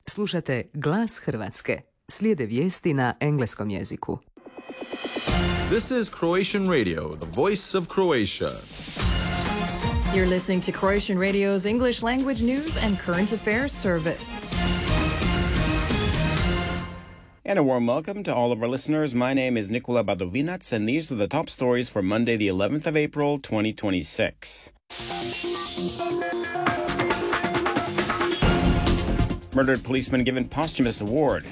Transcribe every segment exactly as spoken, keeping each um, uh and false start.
Slušate Glas Hrvatske. Slijede vijesti na engleskom jeziku. This is Croatian Radio, the voice of Croatia. You're listening to Croatian Radio's English language news and current affairs service. And a warm welcome to all of our listeners. My name is Nikola Badovinac, and these are the top stories for Monday, the eleventh of April, twenty twenty-six. Murdered policeman given posthumous award.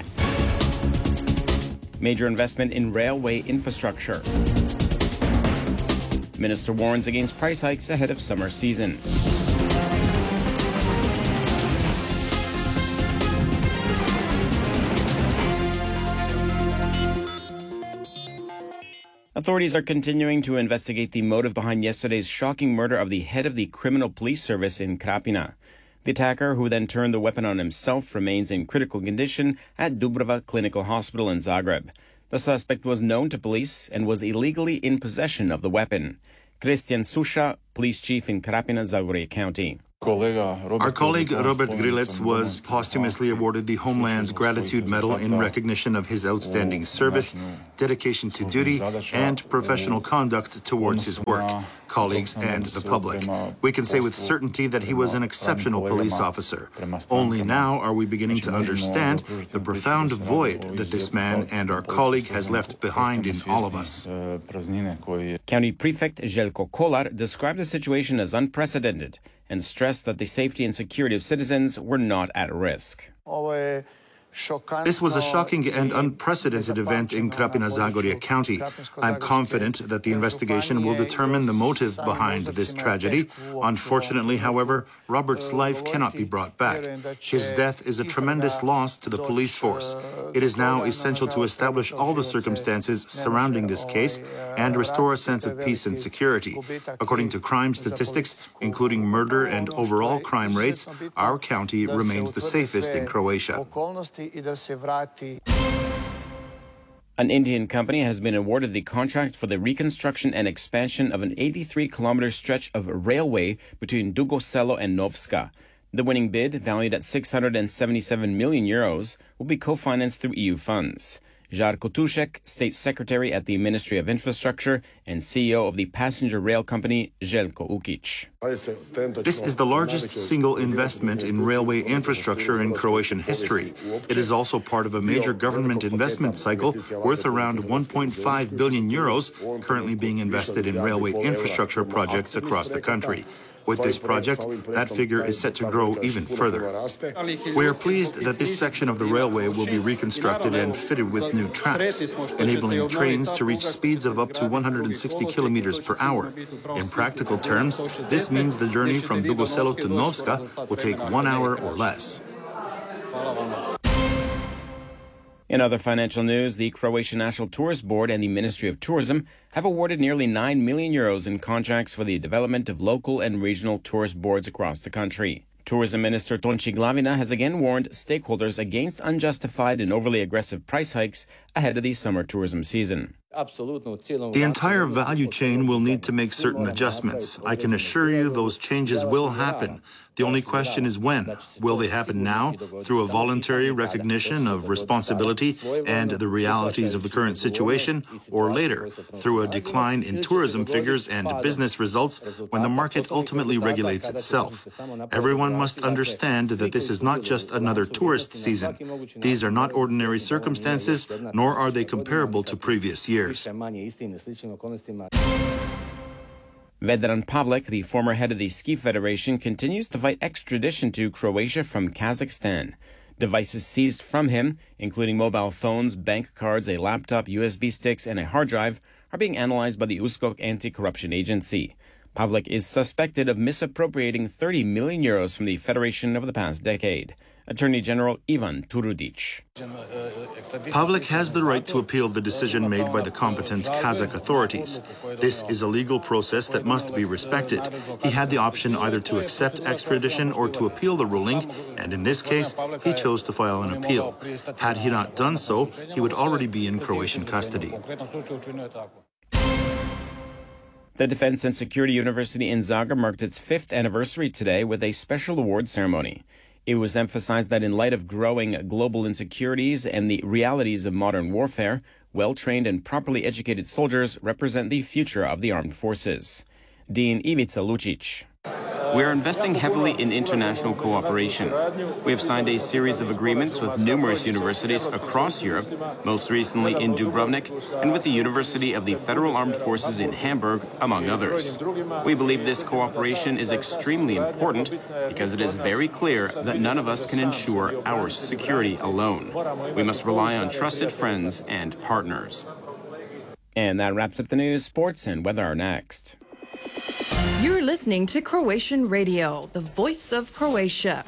Major investment in railway infrastructure. Minister warns against price hikes ahead of summer season. Authorities are continuing to investigate the motive behind yesterday's shocking murder of the head of the criminal police service in Krapina. The attacker, who then turned the weapon on himself, remains in critical condition at Dubrava Clinical Hospital in Zagreb. The suspect was known to police and was illegally in possession of the weapon. Christian Susha, police chief in Krapina, Zagorje County. Our colleague Robert Grilec was posthumously awarded the Homeland's Gratitude Medal in recognition of his outstanding service, dedication to duty, and professional conduct towards his work, colleagues, and the public. We can say with certainty that he was an exceptional police officer. Only now are we beginning to understand the profound void that this man and our colleague has left behind in all of us. County Prefect Željko Kolar described the situation as unprecedented and stressed that the safety and security of citizens were not at risk. This was a shocking and unprecedented event in Krapina-Zagorje County. I'm confident that the investigation will determine the motive behind this tragedy. Unfortunately, however, Robert's life cannot be brought back. His death is a tremendous loss to the police force. It is now essential to establish all the circumstances surrounding this case and restore a sense of peace and security. According to crime statistics, including murder and overall crime rates, our county remains the safest in Croatia. An Indian company has been awarded the contract for the reconstruction and expansion of an eighty-three kilometer stretch of railway between Dugo Selo and Novska. The winning bid, valued at six hundred seventy-seven million euros, will be co-financed through E U funds. Žarko Tušek, State Secretary at the Ministry of Infrastructure and C E O of the passenger rail company Željko Ukić. This is the largest single investment in railway infrastructure in Croatian history. It is also part of a major government investment cycle worth around one point five billion euros, currently being invested in railway infrastructure projects across the country. With this project, that figure is set to grow even further. We are pleased that this section of the railway will be reconstructed and fitted with new tracks, enabling trains to reach speeds of up to one hundred sixty kilometers per hour. In practical terms, this means the journey from Dugo Selo to Novska will take one hour or less. In other financial news, the Croatian National Tourist Board and the Ministry of Tourism have awarded nearly nine million euros in contracts for the development of local and regional tourist boards across the country. Tourism Minister Tonči Glavina has again warned stakeholders against unjustified and overly aggressive price hikes ahead of the summer tourism season. The entire value chain will need to make certain adjustments. I can assure you those changes will happen. The only question is when. Will they happen now, through a voluntary recognition of responsibility and the realities of the current situation, or later, through a decline in tourism figures and business results when the market ultimately regulates itself? Everyone must understand that this is not just another tourist season. These are not ordinary circumstances, nor are they comparable to previous years. Vedran Pavlek, the former head of the Ski Federation, continues to fight extradition to Croatia from Kazakhstan. Devices seized from him, including mobile phones, bank cards, a laptop, U S B sticks, and a hard drive, are being analyzed by the USKOK anti-corruption agency. Pavlek is suspected of misappropriating thirty million euros from the Federation over the past decade. Attorney General Ivan Turudic. Pavlek has the right to appeal the decision made by the competent Kazakh authorities. This is a legal process that must be respected. He had the option either to accept extradition or to appeal the ruling, and in this case, he chose to file an appeal. Had he not done so, he would already be in Croatian custody. The Defense and Security University in Zagreb marked its fifth anniversary today with a special award ceremony. It was emphasized that in light of growing global insecurities and the realities of modern warfare, well-trained and properly educated soldiers represent the future of the armed forces. Dean Ivica Lucic. We are investing heavily in international cooperation. We have signed a series of agreements with numerous universities across Europe, most recently in Dubrovnik, and with the University of the Federal Armed Forces in Hamburg, among others. We believe this cooperation is extremely important because it is very clear that none of us can ensure our security alone. We must rely on trusted friends and partners. And that wraps up the news. Sports and weather are next. You're listening to Croatian Radio, the voice of Croatia.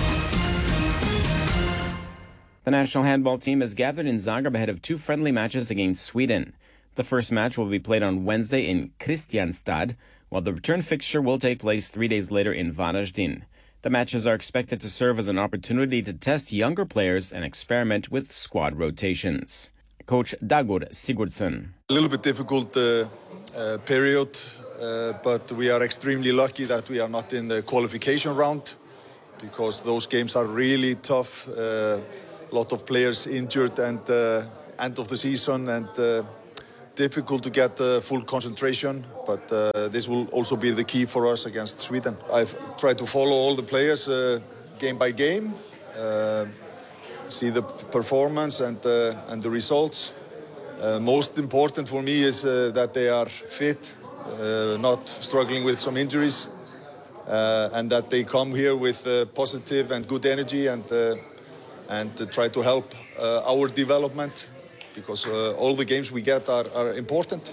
The national handball team has gathered in Zagreb ahead of two friendly matches against Sweden. The first match will be played on Wednesday in Kristianstad, while the return fixture will take place three days later in Varaždin. The matches are expected to serve as an opportunity to test younger players and experiment with squad rotations. Coach Dagur Sigurdsson. A little bit difficult uh, uh, period. Uh, but we are extremely lucky that we are not in the qualification round, because those games are really tough. A uh, lot of players injured and uh, end of the season, and uh, difficult to get uh, full concentration. But uh, this will also be the key for us against Sweden. I've tried to follow all the players uh, game by game, uh, see the performance and, uh, and the results. Uh, most important for me is uh, that they are fit. Uh, not struggling with some injuries, uh, and that they come here with uh, positive and good energy, and uh, and uh, try to help uh, our development, because uh, all the games we get are, are important.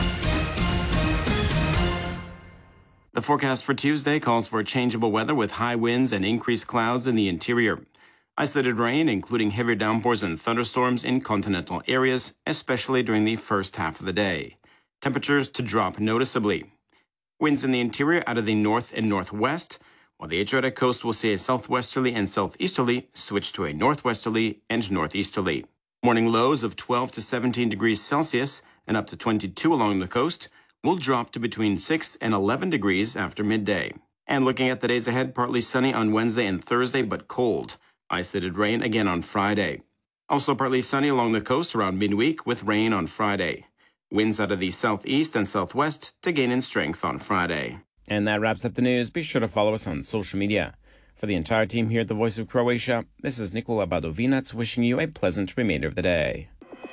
The forecast for Tuesday calls for changeable weather with high winds and increased clouds in the interior. Isolated rain, including heavy downpours and thunderstorms in continental areas, especially during the first half of the day. Temperatures to drop noticeably. Winds in the interior out of the north and northwest, while the Adriatic coast will see a southwesterly and southeasterly switch to a northwesterly and northeasterly. Morning lows of twelve to seventeen degrees Celsius and up to twenty-two along the coast will drop to between six and eleven degrees after midday. And looking at the days ahead, partly sunny on Wednesday and Thursday, but cold. Isolated rain again on Friday. Also partly sunny along the coast around midweek with rain on Friday. Winds out of the southeast and southwest to gain in strength on Friday. And that wraps up the news. Be sure to follow us on social media. For the entire team here at the Voice of Croatia, this is Nikola Badovinac wishing you a pleasant remainder of the day.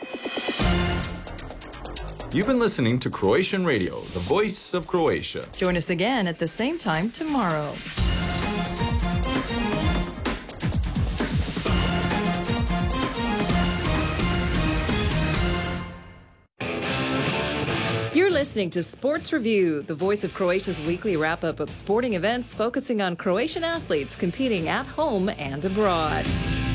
You've been listening to Croatian Radio, the voice of Croatia. Join us again at the same time tomorrow. You're listening to Sports Review, the voice of Croatia's weekly wrap-up of sporting events focusing on Croatian athletes competing at home and abroad.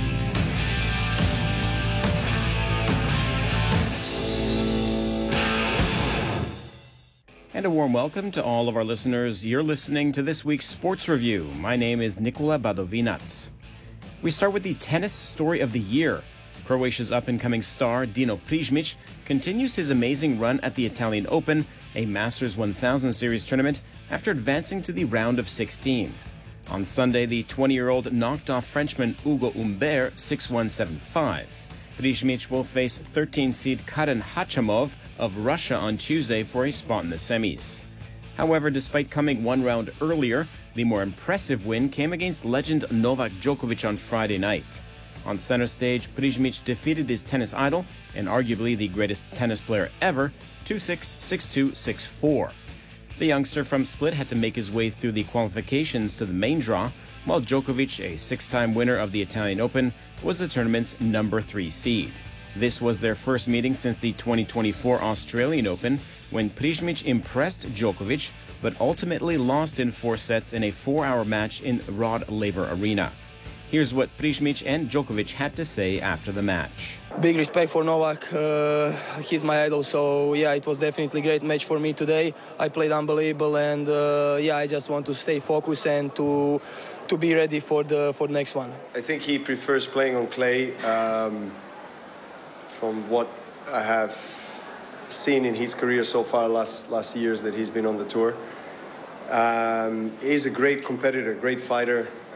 And a warm welcome to all of our listeners. You're listening to this week's Sports Review. My name is Nikola Badovinac. We start with the tennis story of the year. Croatia's up-and-coming star, Dino Prizmic, continues his amazing run at the Italian Open, a Masters one thousand Series tournament, after advancing to the round of sixteen. On Sunday, the twenty-year-old knocked off Frenchman Hugo Humbert six one seven five. Prizmic will face thirteenth seed Karen Khachanov of Russia on Tuesday for a spot in the semis. However, despite coming one round earlier, the more impressive win came against legend Novak Djokovic on Friday night. On center stage, Prizmic defeated his tennis idol, and arguably the greatest tennis player ever, two six, six two, six four. The youngster from Split had to make his way through the qualifications to the main draw, while Djokovic, a six-time winner of the Italian Open, was the tournament's number three seed. This was their first meeting since the twenty twenty-four Australian Open, when Prizmic impressed Djokovic, but ultimately lost in four sets in a four-hour match in Rod Laver Arena. Here's what Prizmic and Djokovic had to say after the match. Big respect for Novak. Uh, he's my idol, so yeah, it was definitely a great match for me today. I played unbelievable, and uh, yeah, I just want to stay focused and to to be ready for the for the next one. I think he prefers playing on clay. Um, from what I have seen in his career so far, last last years that he's been on the tour, um, he's a great competitor, great fighter.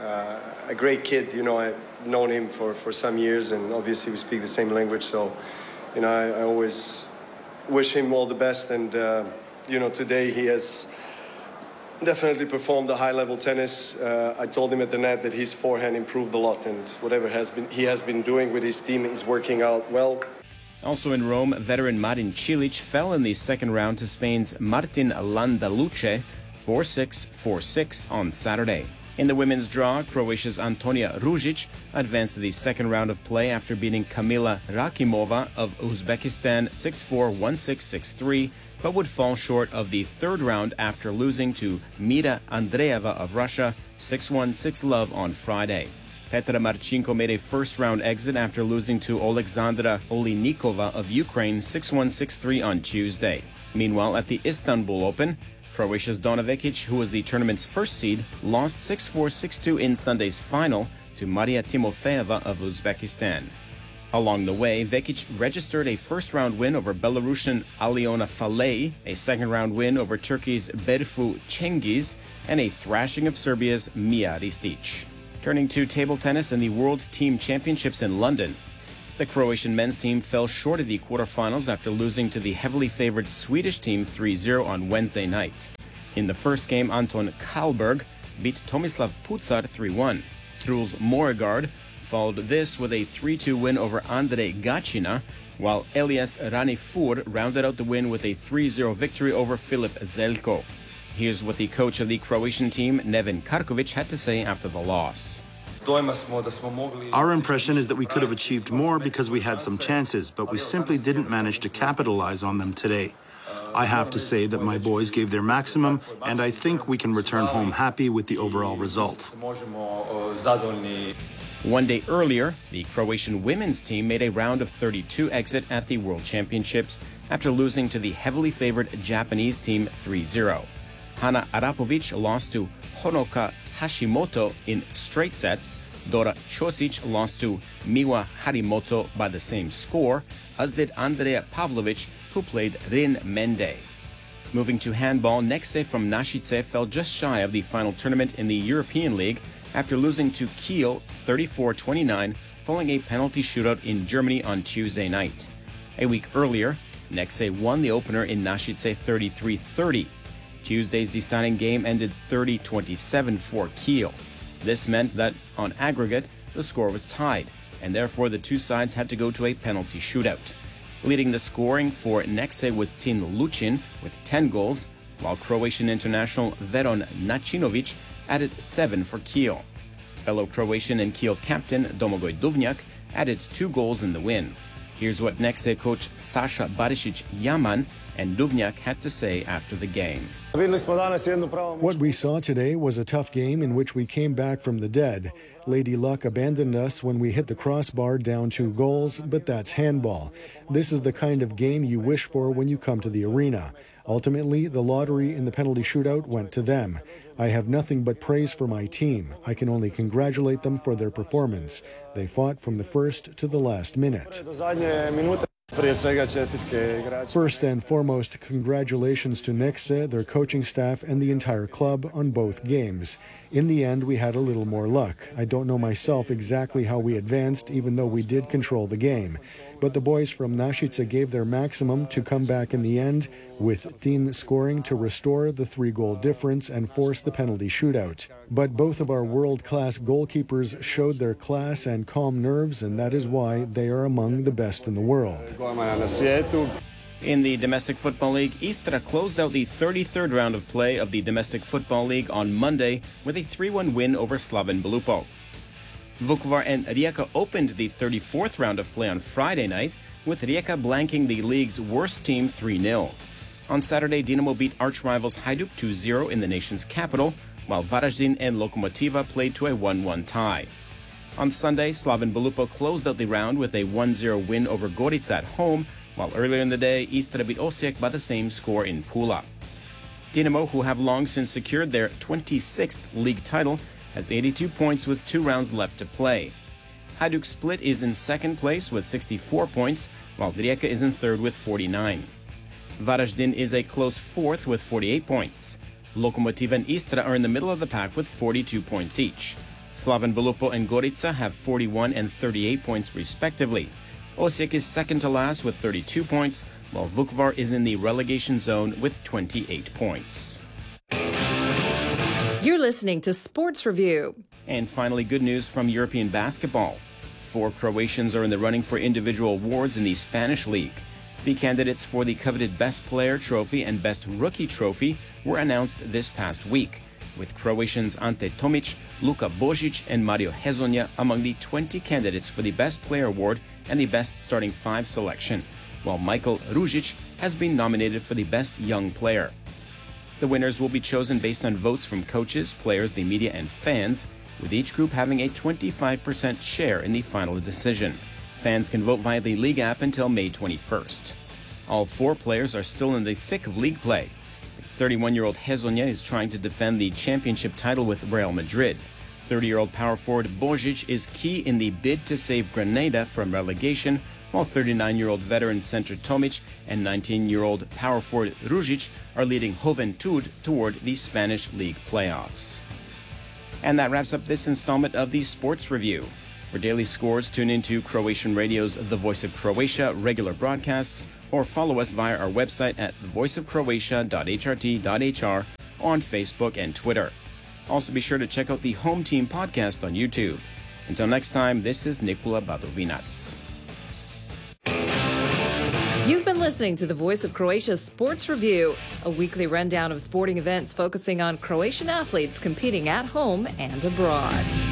uh, a great kid. You know, I've known him for, for some years, and obviously we speak the same language. So, you know, I, I always wish him all the best. And, uh, you know, today he has definitely performed a high-level tennis. Uh, I told him at the net that his forehand improved a lot, and whatever has been he has been doing with his team is working out well. Also in Rome, veteran Marin Cilic fell in the second round to Spain's Martin Landaluce four six, four six on Saturday. In the women's draw, Croatia's Antonija Ružić advanced to the second round of play after beating Kamila Rakimova of Uzbekistan six four, one six, six three, but would fall short of the third round after losing to Mira Andreeva of Russia six one, six love on Friday. Petra Marchenko made a first-round exit after losing to Alexandra Olinikova of Ukraine six one, six three on Tuesday. Meanwhile, at the Istanbul Open, Croatia's Donna Vekic, who was the tournament's first seed, lost six four, six two in Sunday's final to Maria Timofeeva of Uzbekistan. Along the way, Vekic registered a first-round win over Belarusian Aliona Falei, a second-round win over Turkey's Berfu Cengiz, and a thrashing of Serbia's Mia Ristic. Turning to table tennis and the World Team Championships in London, the Croatian men's team fell short of the quarterfinals after losing to the heavily favored Swedish team three zero on Wednesday night. In the first game, Anton Karlberg beat Tomislav Pucar three one. Truls Moregard followed this with a three two win over Andrej Gacina, while Elias Ranifur rounded out the win with a three zero victory over Filip Zelko. Here's what the coach of the Croatian team, Neven Karkovic, had to say after the loss. Our impression is that we could have achieved more because we had some chances, but we simply didn't manage to capitalize on them today. I have to say that my boys gave their maximum, and I think we can return home happy with the overall result. One day earlier, the Croatian women's team made a round of thirty-two exit at the World Championships after losing to the heavily favored Japanese team three zero. Hana Arapovic lost to Honoka Hashimoto in straight sets. Dora Ćosić lost to Miwa Harimoto by the same score, as did Andrea Pavlovic, who played Rin Mende. Moving to handball, Nexe from Našice fell just shy of the final tournament in the European League after losing to Kiel thirty-four twenty-nine following a penalty shootout in Germany on Tuesday night. A week earlier, Nexe won the opener in Našice thirty-three thirty. Tuesday's deciding game ended thirty twenty-seven for Kiel. This meant that, on aggregate, the score was tied, and therefore the two sides had to go to a penalty shootout. Leading the scoring for Nexe was Tin Lucin with ten goals, while Croatian international Veron Načinovic added seven for Kiel. Fellow Croatian and Kiel captain Domagoj Duvnjak added two goals in the win. Here's what Nexe coach Sasha Barišić-Yaman and Duvnjak had to say after the game. What we saw today was a tough game in which we came back from the dead. Lady Luck abandoned us when we hit the crossbar down two goals, but that's handball. This is the kind of game you wish for when you come to the arena. Ultimately, the lottery in the penalty shootout went to them. I have nothing but praise for my team. I can only congratulate them for their performance. They fought from the first to the last minute. First and foremost, congratulations to Nexe, their coaching staff, and the entire club on both games. In the end, we had a little more luck. I don't know myself exactly how we advanced, even though we did control the game. But the boys from Našice gave their maximum to come back in the end, with Tin scoring to restore the three-goal difference and force the penalty shootout. But both of our world-class goalkeepers showed their class and calm nerves, and that is why they are among the best in the world. In the Domestic Football League, Istra closed out the thirty-third round of play of the Domestic Football League on Monday with a three one win over Slaven Belupo. Vukovar and Rijeka opened the thirty-fourth round of play on Friday night, with Rijeka blanking the league's worst team three nil. On Saturday, Dinamo beat arch-rivals Hajduk two zero in the nation's capital, while Varaždin and Lokomotiva played to a one one tie. On Sunday, Slaven Belupo closed out the round with a one zero win over Gorica at home, while earlier in the day, Istra beat Osijek by the same score in Pula. Dinamo, who have long since secured their twenty-sixth league title, has eighty-two points with two rounds left to play. Hajduk Split is in second place with sixty-four points, while Rijeka is in third with forty-nine. Varaždin is a close fourth with forty-eight points. Lokomotiv and Istra are in the middle of the pack with forty-two points each. Slaven Belupo and Gorica have forty-one and thirty-eight points respectively. Osijek is second to last with thirty-two points, while Vukovar is in the relegation zone with twenty-eight points. You're listening to Sports Review. And finally, good news from European basketball. Four Croatians are in the running for individual awards in the Spanish League. The candidates for the coveted Best Player Trophy and Best Rookie Trophy were announced this past week, with Croatians Ante Tomic, Luka Božić, and Mario Hezonja among the twenty candidates for the Best Player Award and the Best Starting Five selection, while Michael Ružić has been nominated for the Best Young Player. The winners will be chosen based on votes from coaches, players, the media, and fans, with each group having a twenty-five percent share in the final decision. Fans can vote via the league app until May twenty-first. All four players are still in the thick of league play. thirty-one-year-old Hezonja is trying to defend the championship title with Real Madrid. thirty-year-old power forward Božić is key in the bid to save Granada from relegation, while thirty-nine-year-old veteran center Tomic and nineteen-year-old power forward Ružić are leading Juventud toward the Spanish League playoffs. And that wraps up this installment of the Sports Review. For daily scores, tune into Croatian Radio's The Voice of Croatia regular broadcasts, or follow us via our website at the voice of croatia dot h r t dot h r on Facebook and Twitter. Also be sure to check out the Home Team podcast on YouTube. Until next time, this is Nikola Badovinac. You've been listening to the Voice of Croatia's Sports Review, a weekly rundown of sporting events focusing on Croatian athletes competing at home and abroad.